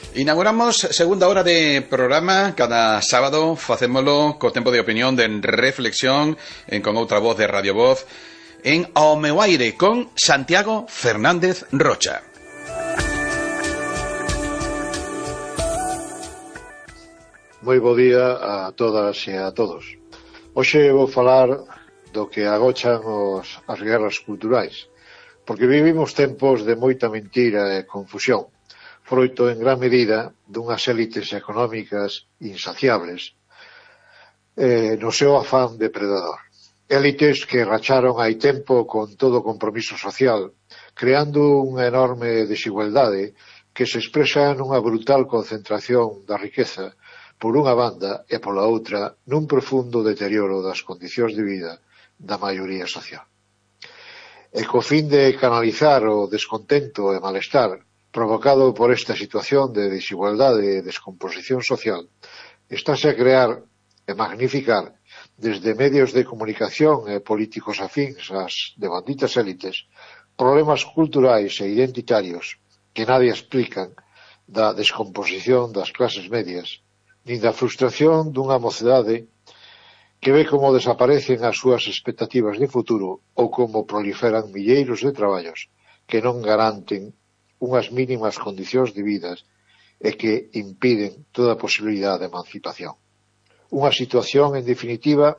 Inauguramos segunda hora de programa. Cada sábado facémolo co tempo de opinión, de reflexión con outra voz de Radio Voz en Ao meu aire con Santiago Fernández Rocha. Moi bo día a todas e a todos. Hoxe vou falar do que agochan as guerras culturais, porque vivimos tempos de moita mentira e confusión, froito en gran medida dunhas élites económicas insaciables no seu afán depredador. Élites que racharon hai tempo con todo o compromiso social, creando unha enorme desigualdade que se expresa nunha brutal concentración da riqueza por unha banda e pola outra nun profundo deterioro das condicións de vida da maioría social. E co fin de canalizar o descontento e malestar provocado por esta situación de desigualdade e descomposición social, estáse a crear e magnificar desde medios de comunicación e políticos afíns ás devanditas élites problemas culturais e identitarios que nadie explican da descomposición das clases medias, nin da frustración dunha mocedade que ve como desaparecen as súas expectativas de futuro ou como proliferan milleiros de traballos que non garanten unhas mínimas condicións de vida e que impiden toda posibilidade de emancipación. Unha situación, en definitiva,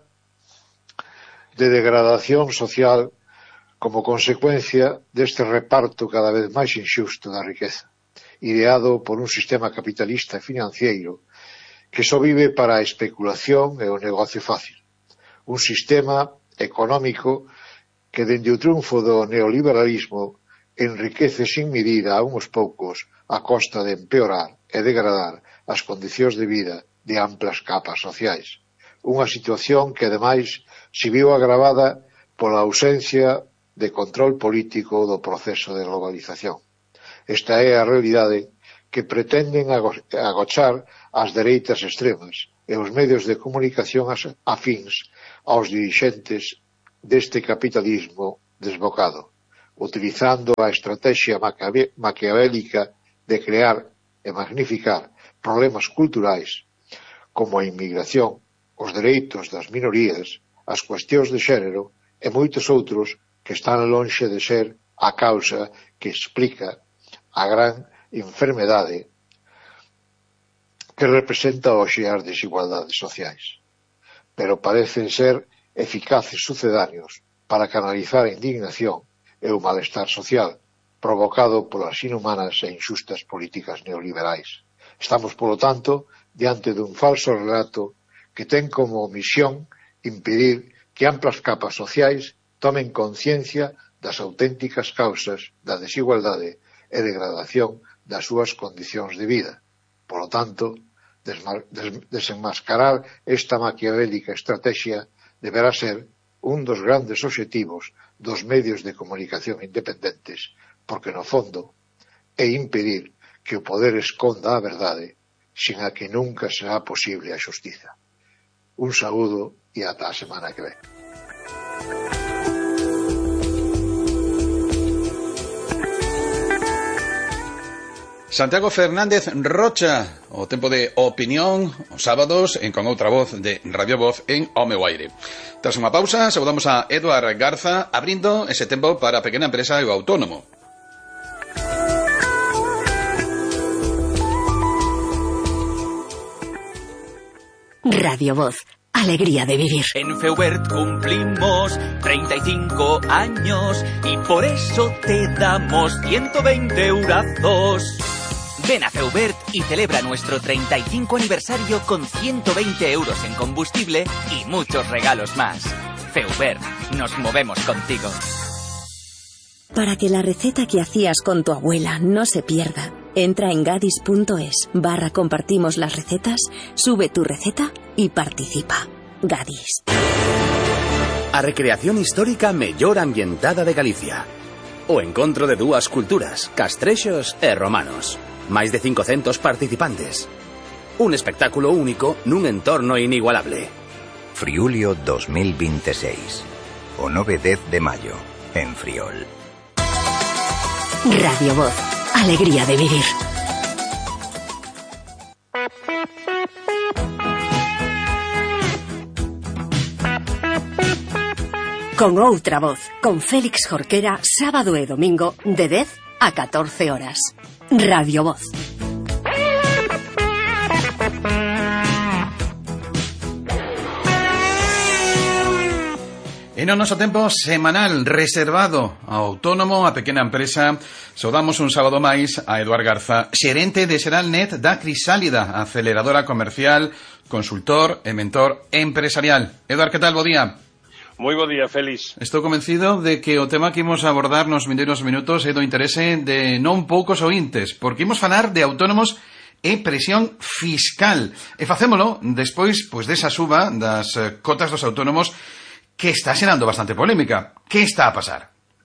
de degradación social como consecuencia deste reparto cada vez máis inxusto da riqueza, ideado por un sistema capitalista e financiero que só vive para a especulación e o negocio fácil. Un sistema económico que, dende o triunfo do neoliberalismo, enriquece sin medida a uns poucos a costa de empeorar e degradar as condicións de vida de amplas capas sociais. Unha situación que, ademais, se viu agravada pola ausencia de control político do proceso de globalización. Esta é a realidade que pretenden agochar as dereitas extremas e os medios de comunicación afíns aos dirixentes deste capitalismo desbocado, utilizando a estrategia maquiavélica de crear e magnificar problemas culturais como a inmigración, os dereitos das minorías, as cuestións de xénero e moitos outros que están lonxe de ser a causa que explica a gran enfermedade que representa hoxe as desigualdades sociais. Pero parecen ser eficaces sucedáneos para canalizar a indignación e o malestar social provocado polas inhumanas e inxustas políticas neoliberais. Estamos, polo tanto, diante dun falso relato que ten como misión impedir que amplas capas sociais tomen conciencia das auténticas causas da desigualdade e degradación das súas condicións de vida. Polo tanto, desenmascarar esta maquiavélica estrategia deberá ser un dos grandes obxectivos dos medios de comunicación independentes, porque no fondo é impedir que o poder esconda a verdade, sin a que nunca será posible a xustiza. Un saúdo e ata a semana que ven. Santiago Fernández Rocha, o tempo de opinión, os sábados, con outra voz de Radio Voz en Ao meu aire. Tras unha pausa, saudamos a Eduard Garza, abrindo ese tempo para a pequena empresa e o autónomo. Radio Voz, alegría de vivir. En Feubert cumplimos 35 años y por eso te damos 120 eurazos. Ven a Feubert y celebra nuestro 35 aniversario con 120 euros en combustible y muchos regalos más. Feubert, nos movemos contigo. Para que la receta que hacías con tu abuela no se pierda, entra en gadis.es/compartimos las recetas, sube tu receta y participa. Gadis. A recreación histórica mellor ambientada de Galicia. O encontro de dúas culturas, castrexos e romanos. Máis de 500 participantes. Un espectáculo único nun entorno inigualable. Friulio 2026. O 9-10 de maio, en Friol. Radio Voz, alegría de vivir. Con outra voz, con Félix Jorquera, sábado e domingo, de 10 a 14 horas. Radio Voz. E no noso tempo semanal reservado ao autónomo, a pequena empresa, saudamos un sábado máis a Eduard Garza, xerente de Xeralnet da Crisálida, aceleradora comercial, consultor e mentor empresarial. Eduard, que tal? Bo día. Moi bo día, Félix. Estou convencido de que o tema que imos abordar nos vindeiros minutos é do interese de non poucos ointes, porque imos falar de autónomos e presión fiscal. E facémolo despois desa suba das cotas dos autónomos que está xerando bastante polémica. Que está a pasar?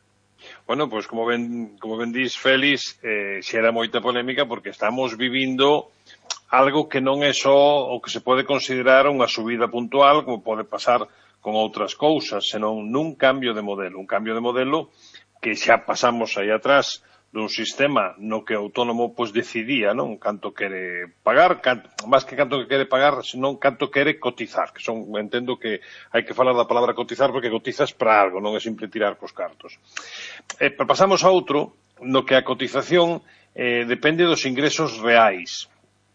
Bueno, pois como ben dis, Félix, xera moita polémica porque estamos vivindo algo que non é só o que se pode considerar unha subida puntual, como pode pasar con outras cousas, senón nun cambio de modelo. Un cambio de modelo que xa pasamos aí atrás dun sistema no que o autónomo decidía, non, canto quere pagar, máis que canto que quere pagar, senón canto quere cotizar, que entendo que hai que falar da palabra cotizar porque cotizas para algo, non é simple tirar cos cartos. Pasamos a outro no que a cotización depende dos ingresos reais.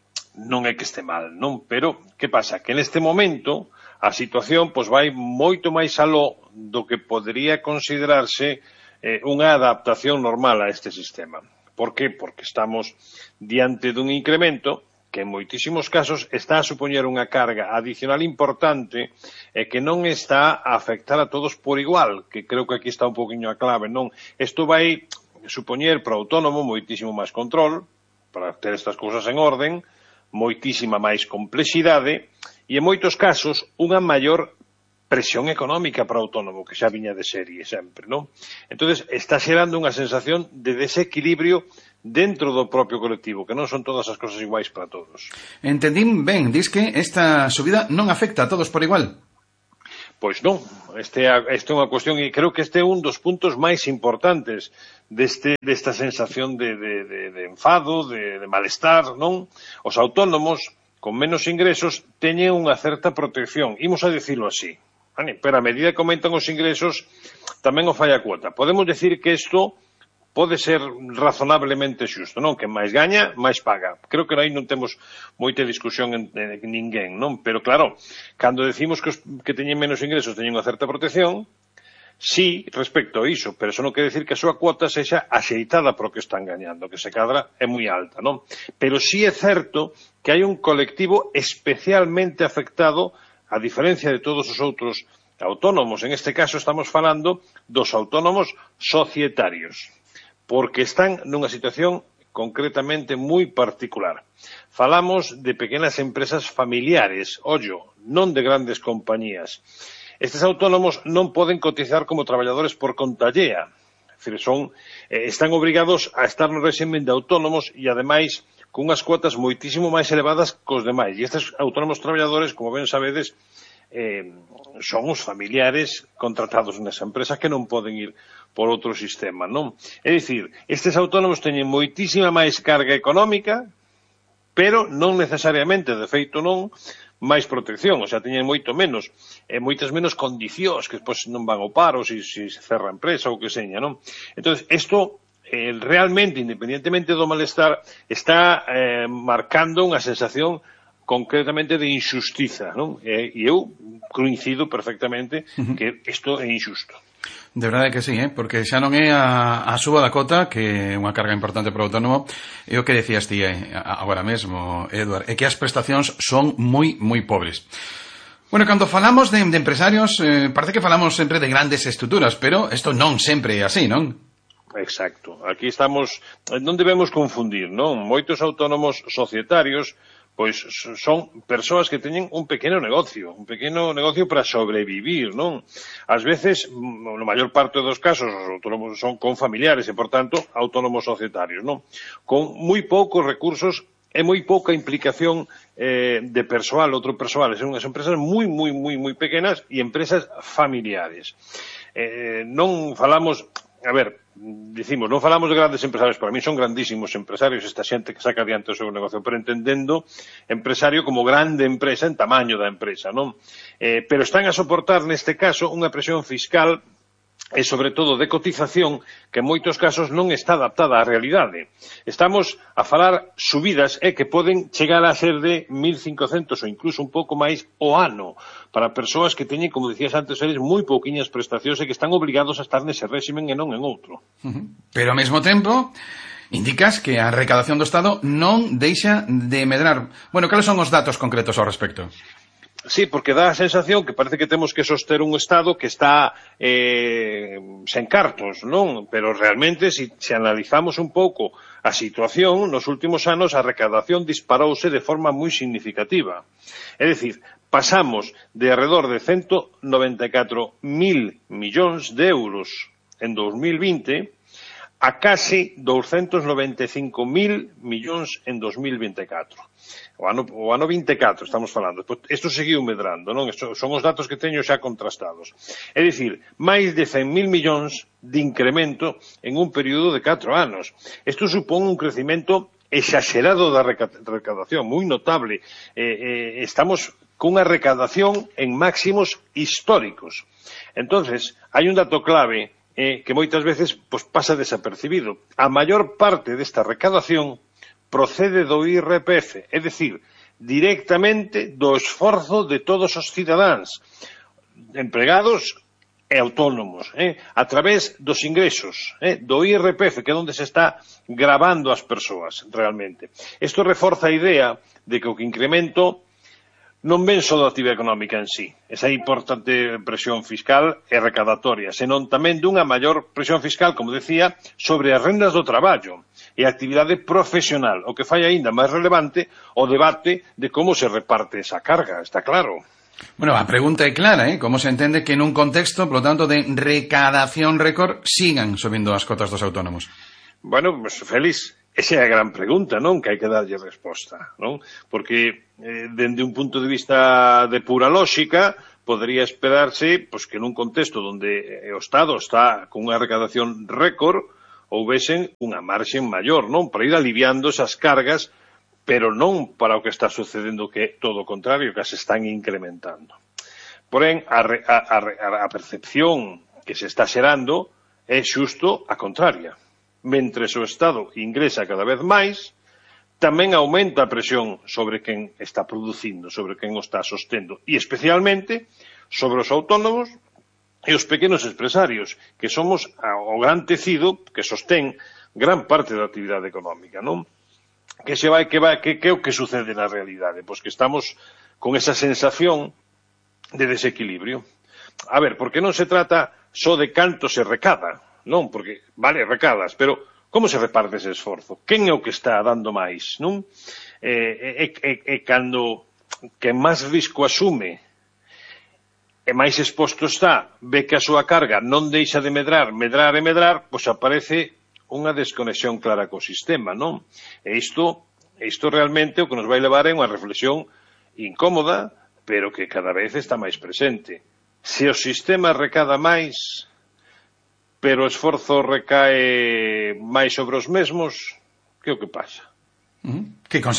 Non é que este mal, non, pero que pasa? Que neste momento a situación vai moito máis aló do que podería considerarse unha adaptación normal a este sistema. Por que? Porque estamos diante dun incremento que en moitísimos casos está a supoñer unha carga adicional importante e que non está a afectar a todos por igual, que creo que aquí está un poquinho a clave, non? Isto vai supoñer para o autónomo moitísimo máis control, para ter estas cousas en orden, moitísima máis complexidade e en moitos casos unha maior presión económica para o autónomo, que xa viña de serie sempre, non? Entonces, está xerando unha sensación de desequilibrio dentro do propio colectivo, que non son todas as cosas iguais para todos. Entendín ben, dis que esta subida non afecta a todos por igual. Pois non, este é unha cuestión, e creo que este é un dos puntos máis importantes desta sensación de enfado, de malestar, non? Os autónomos, con menos ingresos, teñen unha certa protección, imos a dicilo así. Pero a medida que aumentan os ingresos, tamén o fai a cuota. Podemos decir que isto pode ser razonablemente xusto, non? Que máis gaña, máis paga. Creo que aí non temos moita discusión en ninguén, non? Pero claro, cando decimos que teñen menos ingresos teñen unha certa protección, sí, respecto a iso, pero eso non quere decir que a súa cuota sexa axeitada para o que están gañando, que se cadra é moi alta, non? Pero sí é certo que hai un colectivo especialmente afectado, a diferencia de todos os outros autónomos. En este caso estamos falando dos autónomos societarios, porque están nunha situación concretamente moi particular. Falamos de pequenas empresas familiares, ollo, non de grandes compañías. Estes autónomos non poden cotizar como traballadores por conta allea, están obrigados a estar no réxime de autónomos e, ademais, con unhas cuotas moitísimo máis elevadas cos demais. E estes autónomos traballadores, como ben sabedes, son os familiares contratados nesa empresa que non poden ir por outro sistema, non? É dicir, estes autónomos teñen moitísima máis carga económica, pero non necesariamente, de feito non, máis protección, o sea, teñen moito menos, moitas menos condicións, que despois non van ao paro se cerra a empresa ou que seña, non? Entón, isto realmente, independentemente do malestar, está marcando unha sensación concretamente de injustiza, non? E eu coincido perfectamente que isto é injusto. De verdade que sí, porque xa non é a suba da cota, que é unha carga importante para o autónomo, é o que decías ti agora mesmo, Eduard, é que as prestacións son moi, moi pobres. Bueno, cando falamos de empresarios, parece que falamos sempre de grandes estruturas, pero isto non sempre é así, non? Exacto. Aquí estamos, non debemos confundir, non? Moitos autónomos societarios pois son persoas que teñen un pequeno negocio para sobrevivir, non? Ás veces, na maior parte dos casos, os autónomos son con familiares e, por tanto, autónomos societarios, non? Con moi poucos recursos e moi pouca implicación de persoal, outro persoal. Son unhas empresas moi pequenas e empresas familiares. Non falamos... A ver, non falamos de grandes empresarios, para mí son grandísimos empresarios esta xente que saca adiante o seu negocio, pero entendendo empresario como grande empresa en tamaño da empresa, non? Pero están a soportar neste caso unha presión fiscal e sobre todo de cotización que en moitos casos non está adaptada á realidade. Estamos a falar subidas que poden chegar a ser de 1.500 ou incluso un pouco máis o ano para persoas que teñen, como dicías antes, moi pouquiñas prestacións e que están obligados a estar nese réximen e non en outro. Pero ao mesmo tempo indicas que a recadación do Estado non deixa de medrar. Bueno, cales son os datos concretos ao respecto? Sí, porque dá a sensación que parece que temos que soster un Estado que está sen cartos, non? Pero realmente, se analizamos un pouco a situación, nos últimos anos a recadación disparouse de forma moi significativa. É dicir, pasamos de alrededor de 194.000 millóns de euros en 2020 a case 295.000 millóns en 2024. O ano 24 estamos falando. Isto seguiu medrando, non? Son os datos que teño xa contrastados. É dicir, máis de 100.000 millóns de incremento en un período de 4 anos. Isto supón un crecimento exagerado da recadación, moi notable. Estamos cunha recadación en máximos históricos. Entonces, hai un dato clave que moitas veces pasa desapercibido. A maior parte desta recadación procede do IRPF, é dicir, directamente do esforzo de todos os cidadáns, empregados e autónomos, a través dos ingresos, do IRPF, que é onde se está gravando as persoas, realmente. Isto reforza a idea de que o incremento non ven só da actividade económica en sí, esa importante presión fiscal e recadatoria, senón tamén dunha maior presión fiscal, como decía, sobre as rendas do traballo e a actividade profesional, o que fai aínda máis relevante o debate de como se reparte esa carga, está claro. Bueno, a pregunta é clara, como se entende que nun contexto, por lo tanto, de recadación récord, sigan subindo as cotas dos autónomos? Bueno, pues, Félix, esa é a gran pregunta, non? Que hai que darlle resposta, non? Porque, dende un punto de vista de pura lógica, podría esperarse que nun contexto onde o Estado está con unha recadación récord, houvesen unha marxen maior, non? Para ir aliviando esas cargas, pero non para o que está sucedendo, que é todo o contrario, que se están incrementando. Porén, a percepción que se está xerando é xusto a contraria. Mentres o Estado ingresa cada vez máis, tamén aumenta a presión sobre quen está producindo, sobre quen o está sostendo, e especialmente sobre os autónomos e os pequenos empresarios, que somos o gran tecido que sostén gran parte da actividade económica, non? Que é o que sucede na realidade? Pois que estamos con esa sensación de desequilibrio. A ver, porque non se trata só de canto se recada, non? Porque, vale, recadas, pero como se reparte ese esforzo? Quen é o que está dando máis, non? Cando que máis risco asume e máis exposto está, ve que a súa carga non deixa de medrar, pois aparece unha desconexión clara co sistema, non? E isto realmente o que nos vai levar é unha reflexión incómoda, pero que cada vez está máis presente. Se o sistema recada máis, pero o esforzo recae máis sobre os mesmos, que é o que pasa? Que